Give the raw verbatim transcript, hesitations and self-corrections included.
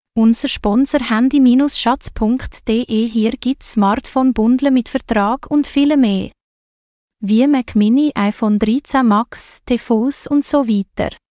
Unser Sponsor handy schatz punkt de. Hier gibt's Smartphone-Bundle mit Vertrag und viel mehr. Wie Mac Mini, iPhone dreizehn Max, T V s und so weiter.